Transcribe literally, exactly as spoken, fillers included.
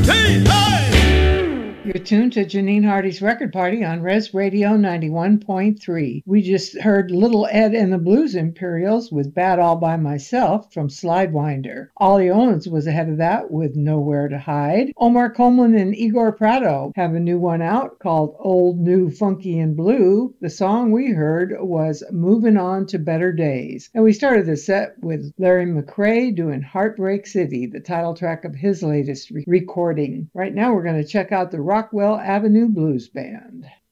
Hey, hey! You're tuned to Janine Hardy's Record Party on Res Radio ninety-one point three. We just heard Little Ed and the Blues Imperials with Bad All By Myself from Slidewinder. Ollie Owens was ahead of that with Nowhere to Hide. Omar Coleman and Igor Prado have a new one out called Old, New, Funky, and Blue. The song we heard was Moving On to Better Days. And we started the set with Larry McCray doing Heartbreak City, the title track of his latest re- recording. Right now we're going to check out the Rockwell Avenue Blues Band.